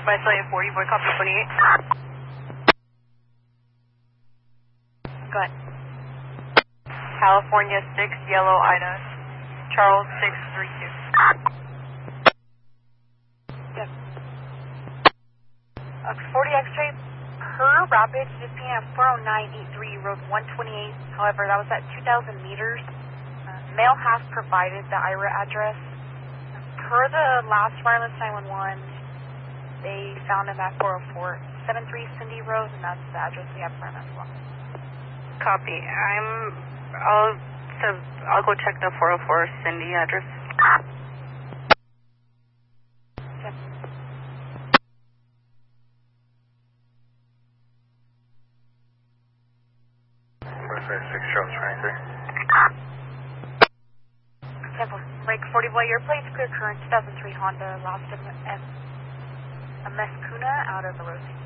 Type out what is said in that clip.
By Slant 40, boy, copy 28. Go ahead. California 6, Yellow Ida, Charles 632. Yes. 40 X-ray, per Rapids, just being at 40983 Road 128. However, that was at 2,000 meters. Mail has provided the IRA address. Per the last wireless 911, they found him at 40473 Cindy Road, and that's the address we have for him as well. Copy. I'll go check the 404 Cindy address. Okay. 456 Charles 23. Temple. Break 40 boy, your plate's clear current 2003 Honda, lost a Mescuna out of the road.